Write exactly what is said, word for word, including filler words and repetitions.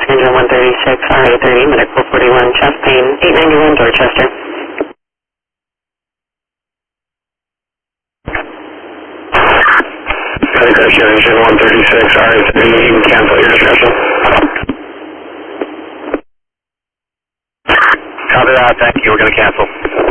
Engine one thirty-six, R A thirty, medical forty-one, chest pain, eight ninety-one, Dorchester. Medical Engine one thirty-six, R A thirty, you can cancel your discussion. Copy that, thank you, we're going to cancel.